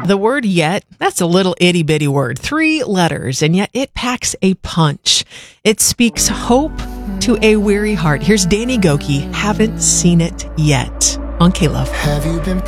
The word yet, that's a little itty bitty word, 3 letters, and yet it packs a punch. It speaks hope to a weary heart. Here's Danny Gokey, Haven't Seen It Yet, on K-Love. Have you been